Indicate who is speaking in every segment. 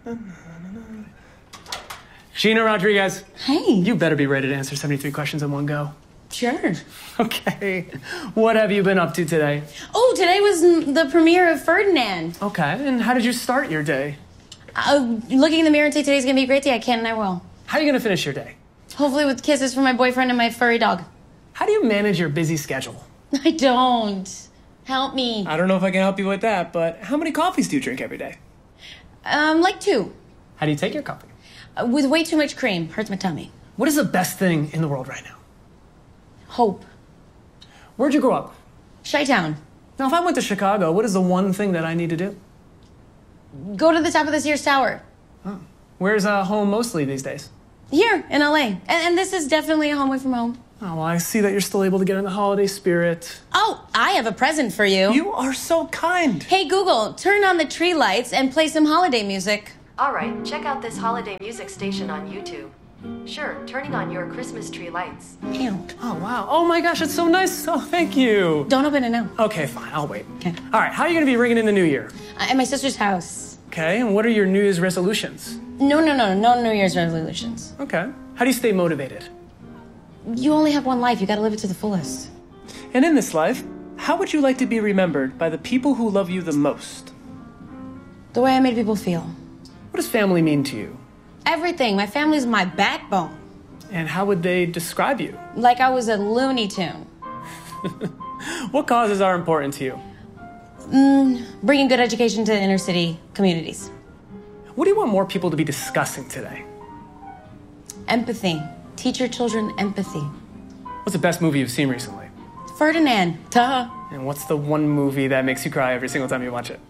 Speaker 1: Gina Rodriguez.
Speaker 2: Hey.
Speaker 1: You better be ready to answer 73 questions in one go.
Speaker 2: Sure.
Speaker 1: Okay. What have you been up to today?
Speaker 2: Oh, today was the premiere of Ferdinand.
Speaker 1: Okay. And how did you start your day?
Speaker 2: Looking in the mirror and say today's gonna be a great day, I can and I will.
Speaker 1: How are you going to finish your day?
Speaker 2: Hopefully with kisses from my boyfriend and my furry dog.
Speaker 1: How do you manage your busy schedule?
Speaker 2: I don't. Help me.
Speaker 1: I don't know if I can help you with that, but how many coffees do you drink every day?
Speaker 2: Like 2.
Speaker 1: How do you take your coffee?
Speaker 2: With way too much cream. Hurts my tummy.
Speaker 1: What is the best thing in the world right now?
Speaker 2: Hope.
Speaker 1: Where'd you grow up?
Speaker 2: Chi-town.
Speaker 1: Now, if I went to Chicago, what is the one thing that I need to do?
Speaker 2: Go to the top of the Sears Tower.
Speaker 1: Oh. Where's home mostly these days?
Speaker 2: Here, in LA. And this is definitely a home away from home.
Speaker 1: Oh, well, I see that you're still able to get in the holiday spirit.
Speaker 2: Oh, I have a present for you.
Speaker 1: You are so kind.
Speaker 2: Hey, Google, turn on the tree lights and play some holiday music.
Speaker 3: All right, check out this holiday music station on YouTube. Sure, turning on your Christmas tree lights.
Speaker 2: Ew.
Speaker 1: Oh, wow. Oh, my gosh, it's so nice. Oh, thank you.
Speaker 2: Don't open it now.
Speaker 1: Okay, fine. I'll wait.
Speaker 2: Okay.
Speaker 1: All right, how are you going to be ringing in the new year?
Speaker 2: At my sister's house.
Speaker 1: Okay, and what are your New Year's resolutions?
Speaker 2: No New Year's resolutions.
Speaker 1: Okay. How do you stay motivated?
Speaker 2: You only have one life. You gotta live it to the fullest.
Speaker 1: And in this life, how would you like to be remembered by the people who love you the most?
Speaker 2: The way I made people feel.
Speaker 1: What does family mean to you?
Speaker 2: Everything. My family's my backbone.
Speaker 1: And how would they describe you?
Speaker 2: Like I was a Looney Tune.
Speaker 1: What causes are important to you?
Speaker 2: Bringing good education to inner city communities.
Speaker 1: What do you want more people to be discussing today?
Speaker 2: Empathy. Teach your children empathy.
Speaker 1: What's the best movie you've seen recently?
Speaker 2: Ferdinand. Duh.
Speaker 1: And what's the one movie that makes you cry every single time you watch it?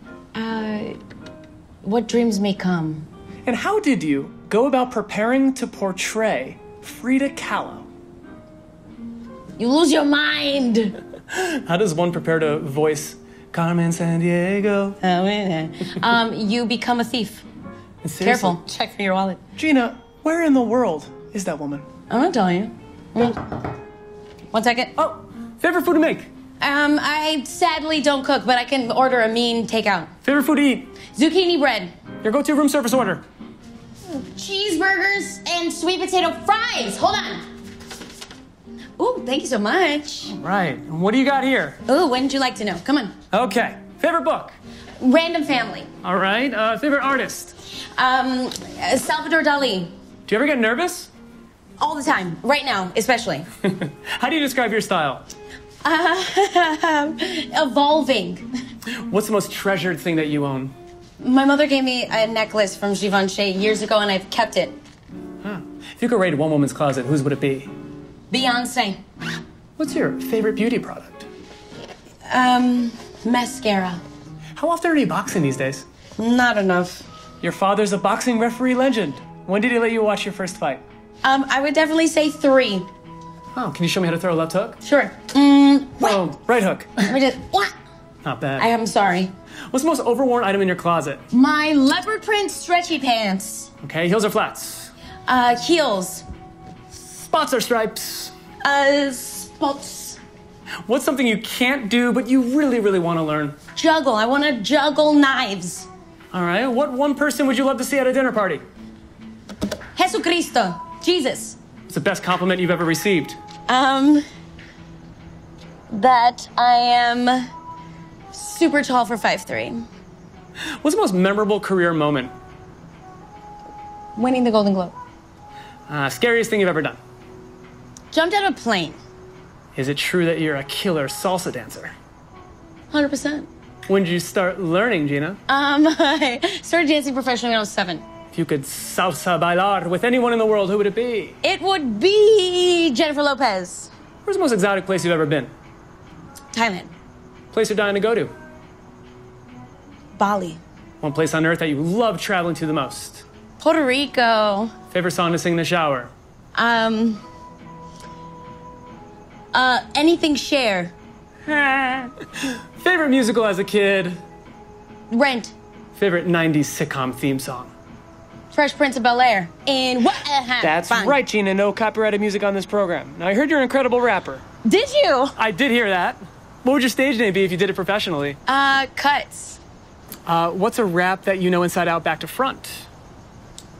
Speaker 2: What dreams may come.
Speaker 1: And how did you go about preparing to portray Frida Kahlo?
Speaker 2: You lose your mind.
Speaker 1: How does one prepare to voice Carmen Sandiego?
Speaker 2: You become a thief.
Speaker 1: Seriously?
Speaker 2: Careful. Check for your wallet.
Speaker 1: Gina, where in the world is that woman?
Speaker 2: I'm not telling you. 1 second.
Speaker 1: Oh, favorite food to make?
Speaker 2: I sadly don't cook, but I can order a mean takeout.
Speaker 1: Favorite food to eat?
Speaker 2: Zucchini bread.
Speaker 1: Your go-to room service order?
Speaker 2: Cheeseburgers and sweet potato fries. Hold on. Ooh, thank you so much.
Speaker 1: Right. And what do you got here?
Speaker 2: Ooh, wouldn't you like to know? Come on.
Speaker 1: Okay. Favorite book?
Speaker 2: Random Family.
Speaker 1: All right. Favorite artist?
Speaker 2: Salvador Dali.
Speaker 1: Do you ever get nervous?
Speaker 2: All the time. Right now, especially.
Speaker 1: How do you describe your style?
Speaker 2: Evolving.
Speaker 1: What's the most treasured thing that you own?
Speaker 2: My mother gave me a necklace from Givenchy years ago, and I've kept it.
Speaker 1: Huh. If you could rate one woman's closet, whose would it be?
Speaker 2: Beyonce.
Speaker 1: What's your favorite beauty product?
Speaker 2: Mascara.
Speaker 1: How often are you boxing these days?
Speaker 2: Not enough.
Speaker 1: Your father's a boxing referee legend. When did he let you watch your first fight?
Speaker 2: I would definitely say 3.
Speaker 1: Oh, can you show me how to throw a left hook?
Speaker 2: Sure.
Speaker 1: Oh, right hook.
Speaker 2: Let me just, what?
Speaker 1: Not bad.
Speaker 2: I am sorry.
Speaker 1: What's the most overworn item in your closet?
Speaker 2: My leopard print stretchy pants.
Speaker 1: Okay, heels or flats?
Speaker 2: Heels.
Speaker 1: Spots or stripes?
Speaker 2: Spots.
Speaker 1: What's something you can't do but you really, really want to learn?
Speaker 2: Juggle. I want to juggle knives.
Speaker 1: All right, what one person would you love to see at a dinner party?
Speaker 2: Jesucristo. Jesus.
Speaker 1: What's the best compliment you've ever received?
Speaker 2: That I am super tall for 5'3".
Speaker 1: What's the most memorable career moment?
Speaker 2: Winning the Golden Globe.
Speaker 1: Scariest thing you've ever done?
Speaker 2: Jumped out of a plane.
Speaker 1: Is it true that you're a killer salsa dancer?
Speaker 2: 100%.
Speaker 1: When did you start learning, Gina?
Speaker 2: I started dancing professionally when I was 7.
Speaker 1: If you could salsa bailar with anyone in the world, who would it be?
Speaker 2: It would be Jennifer Lopez.
Speaker 1: Where's the most exotic place you've ever been?
Speaker 2: Thailand.
Speaker 1: Place you're dying to go to?
Speaker 2: Bali.
Speaker 1: One place on earth that you love traveling to the most?
Speaker 2: Puerto Rico.
Speaker 1: Favorite song to sing in the shower?
Speaker 2: Anything Cher.
Speaker 1: Favorite musical as a kid?
Speaker 2: Rent.
Speaker 1: Favorite 90s sitcom theme song?
Speaker 2: Fresh Prince of Bel-Air. And what?
Speaker 1: That's
Speaker 2: Fine.
Speaker 1: right, Gina. No copyrighted music on this program. Now, I heard you're an incredible rapper.
Speaker 2: Did you?
Speaker 1: I did hear that. What would your stage name be if you did it professionally?
Speaker 2: Cuts.
Speaker 1: What's a rap that you know inside out, back to front?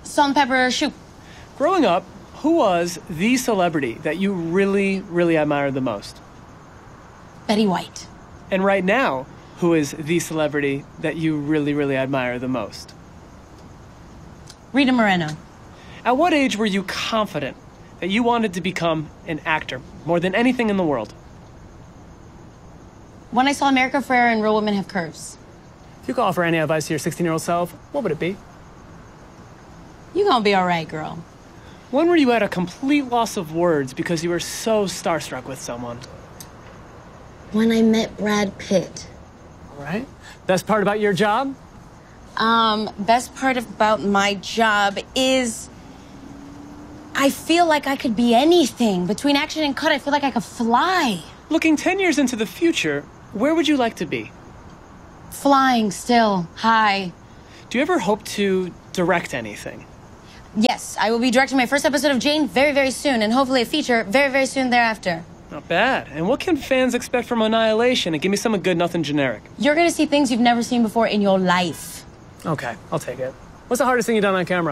Speaker 2: Salt and pepper shoe.
Speaker 1: Growing up, who was the celebrity that you really, really admired the most?
Speaker 2: Betty White.
Speaker 1: And right now, who is the celebrity that you really, really admire the most?
Speaker 2: Rita Moreno.
Speaker 1: At what age were you confident that you wanted to become an actor more than anything in the world?
Speaker 2: When I saw America Ferrera and Real Women Have Curves.
Speaker 1: If you could offer any advice to your 16-year-old self, what would it be?
Speaker 2: You gonna be all right, girl.
Speaker 1: When were you at a complete loss of words because you were so starstruck with someone?
Speaker 2: When I met Brad Pitt.
Speaker 1: All right. Best part about your job?
Speaker 2: Best part about my job is I feel like I could be anything. Between action and cut, I feel like I could fly.
Speaker 1: Looking 10 years into the future, where would you like to be?
Speaker 2: Flying still, high.
Speaker 1: Do you ever hope to direct anything?
Speaker 2: Yes, I will be directing my first episode of Jane very, very soon, and hopefully a feature very, very soon thereafter.
Speaker 1: Not bad. And what can fans expect from Annihilation? And give me something good, nothing generic.
Speaker 2: You're gonna see things you've never seen before in your life.
Speaker 1: Okay, I'll take it. What's the hardest thing you've done on camera?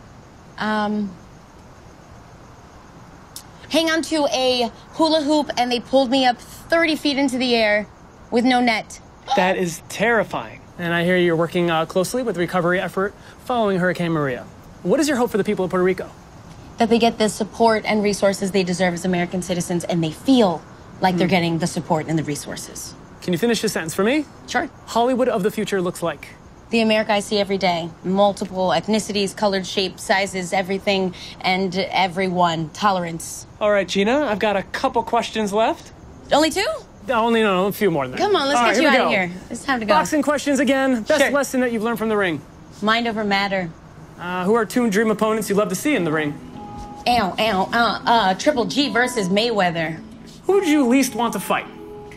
Speaker 2: Hang on to a hula hoop and they pulled me up 30 feet into the air with no net.
Speaker 1: That is terrifying. And I hear you're working closely with the recovery effort following Hurricane Maria. What is your hope for the people of Puerto Rico?
Speaker 2: That they get the support and resources they deserve as American citizens and they feel like they're getting the support and the resources.
Speaker 1: Can you finish this sentence for me?
Speaker 2: Sure.
Speaker 1: Hollywood of the future looks like?
Speaker 2: The America I see every day. Multiple ethnicities, colored shapes, sizes, everything and everyone. Tolerance.
Speaker 1: All right, Gina, I've got a couple questions left.
Speaker 2: Only two?
Speaker 1: No, a few more than that.
Speaker 2: Come on, let's get you out of here. It's time to go.
Speaker 1: Boxing questions again. Best
Speaker 2: Sure.
Speaker 1: lesson that you've learned from the ring.
Speaker 2: Mind over matter.
Speaker 1: Who are two dream opponents you'd love to see in the ring?
Speaker 2: Triple G versus Mayweather.
Speaker 1: Who would you least want to fight?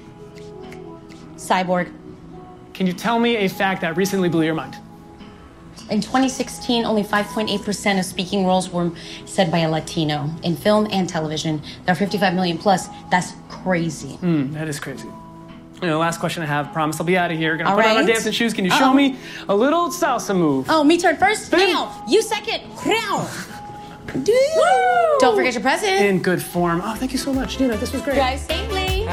Speaker 2: Cyborg.
Speaker 1: Can you tell me a fact that recently blew your mind?
Speaker 2: In 2016, only 5.8% of speaking roles were said by a Latino in film and television. There are 55 million plus. That's crazy.
Speaker 1: That is crazy. Last question I have. Promise I'll be out of here. Gonna
Speaker 2: All
Speaker 1: put on
Speaker 2: right.
Speaker 1: our dancing shoes. Can you show me a little salsa move?
Speaker 2: Oh, me turn first?
Speaker 1: Bam.
Speaker 2: Now, you second. Now. Don't forget your present.
Speaker 1: In good form. Oh, thank you so much, Gina. This was great.
Speaker 2: Drive safely.